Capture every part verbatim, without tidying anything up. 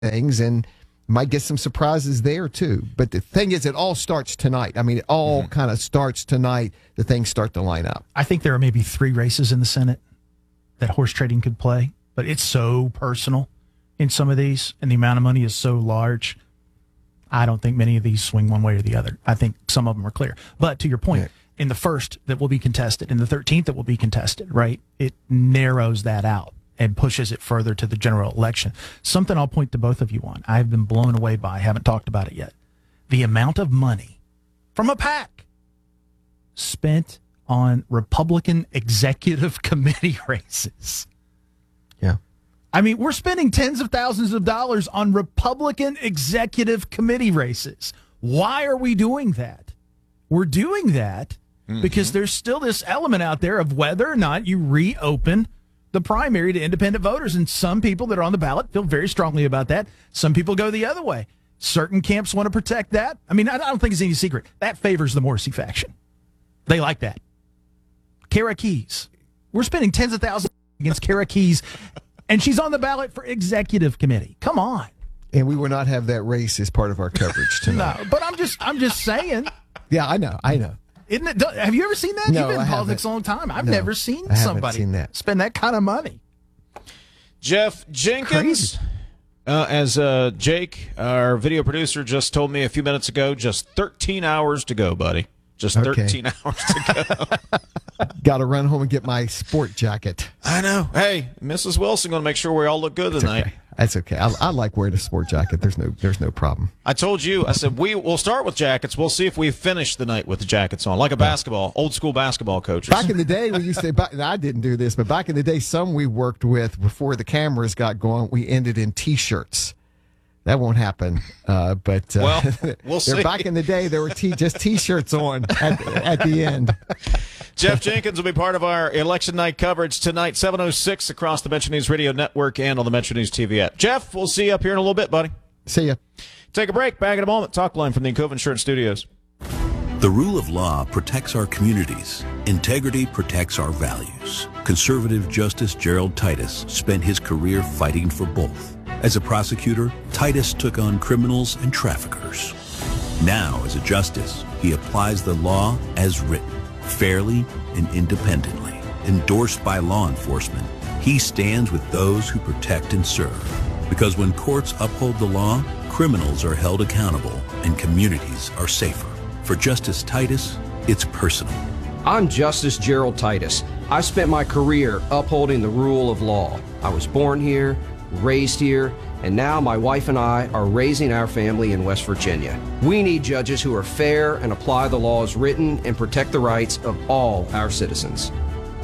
things, and might get some surprises there too. But the thing is, it all starts tonight. I mean, it all mm-hmm. kind of starts tonight. The things start to line up. I think there are maybe three races in the Senate that horse trading could play, but it's so personal in some of these, and the amount of money is so large. I don't think many of these swing one way or the other. I think some of them are clear. But to your point, yeah. in the first that will be contested, in the thirteenth that will be contested, right, it narrows that out and pushes it further to the general election. Something I'll point to both of you on. I've been blown away by, haven't talked about it yet. The amount of money from a PAC spent on Republican executive committee races. Yeah. I mean, we're spending tens of thousands of dollars on Republican executive committee races. Why are we doing that? We're doing that mm-hmm. because there's still this element out there of whether or not you reopen the primary to independent voters. And some people that are on the ballot feel very strongly about that. Some people go the other way. Certain camps want to protect that. I mean, I don't think it's any secret. That favors the Morrissey faction. They like that. Kara Keys. We're spending tens of thousands against Kara Keys, and she's on the ballot for executive committee. Come on. And we will not have that race as part of our coverage tonight. No, but I'm just I'm just saying. Yeah, I know. I know. Isn't it? Have you ever seen that? No, You've been in I politics haven't. a long time. I've No, never seen I haven't somebody seen that. spend that kind of money. Jeff Jenkins, uh, as uh, Jake, our video producer, just told me a few minutes ago, just thirteen hours to go, buddy. Just thirteen okay. hours to go. Got to run home and get my sport jacket. I know. Hey, Missus Wilson, going to make sure we all look good It's tonight. Okay. That's okay. I, I like wearing a sport jacket. There's no, there's no problem. I told you. I said we will start with jackets. We'll see if we finish the night with the jackets on, like a basketball, old school basketball coaches. Back in the day, we used to. Back, I didn't do this, but back in the day, some we worked with before the cameras got going, we ended in T-shirts. That won't happen. Uh, but uh, well, we'll see. Back in the day, there were t- just T-shirts on at, at the end. Jeff Jenkins will be part of our election night coverage tonight, seven oh six across the Metro News Radio Network and on the Metro News T V app. Jeff, we'll see you up here in a little bit, buddy. See ya. Take a break. Back in a moment. Talk line from the Encova Insurance Studios. The rule of law protects our communities. Integrity protects our values. Conservative Justice Gerald Titus spent his career fighting for both. As a prosecutor, Titus took on criminals and traffickers. Now, as a justice, he applies the law as written, fairly and independently. Endorsed by law enforcement, he stands with those who protect and serve. Because when courts uphold the law, criminals are held accountable and communities are safer. For Justice Titus, it's personal. I'm Justice Gerald Titus. I spent my career upholding the rule of law. I was born here, raised here, and now my wife and I are raising our family in West Virginia. We need judges who are fair and apply the law as written and protect the rights of all our citizens.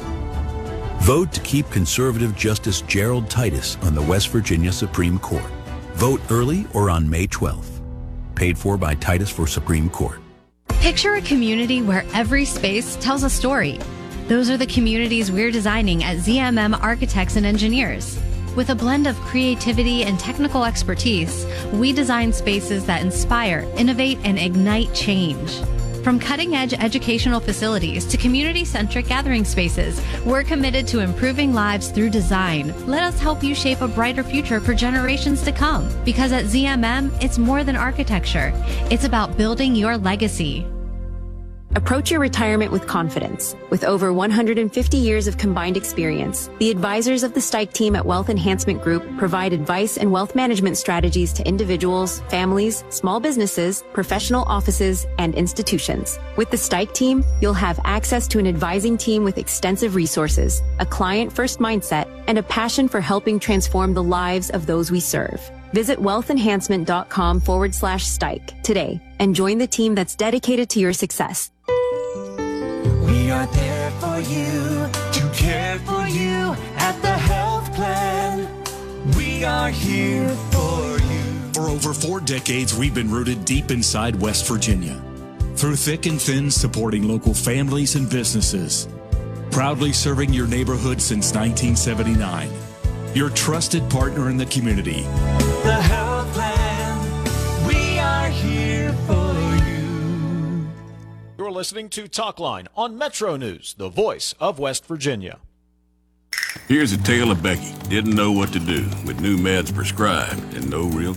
Vote to keep conservative Justice Gerald Titus on the West Virginia Supreme Court. Vote early or on May twelfth. Paid for by Titus for Supreme Court. Picture a community where every space tells a story. Those are the communities we're designing at Z M M Architects and Engineers. With a blend of creativity and technical expertise, we design spaces that inspire, innovate, and ignite change. From cutting-edge educational facilities to community-centric gathering spaces, we're committed to improving lives through design. Let us help you shape a brighter future for generations to come. Because at Z M M, it's more than architecture. It's about building your legacy. Approach your retirement with confidence. With over one hundred fifty years of combined experience, the advisors of the Stike team at Wealth Enhancement Group provide advice and wealth management strategies to individuals, families, small businesses, professional offices, and institutions. With the Stike team, you'll have access to an advising team with extensive resources, a client-first mindset, and a passion for helping transform the lives of those we serve. Visit wealthenhancement.com forward slash Stike today and join the team that's dedicated to your success. We are there for you, to care for you at the health plan. We are here for you. For over four decades, we've been rooted deep inside West Virginia. Through thick and thin, supporting local families and businesses. Proudly serving your neighborhood since nineteen seventy-nine. Your trusted partner in the community. The health plan, we are here for you. You're listening to Talk Line on Metro News, the voice of West Virginia. Here's a tale of Becky. Didn't know what to do with new meds prescribed and no real